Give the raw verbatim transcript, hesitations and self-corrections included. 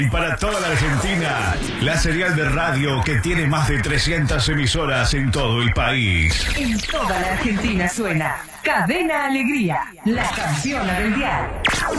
Y para toda la Argentina, la señal de radio que tiene más de trescientas emisoras en todo el país. En toda la Argentina suena Cadena Alegría, la campeona del dial.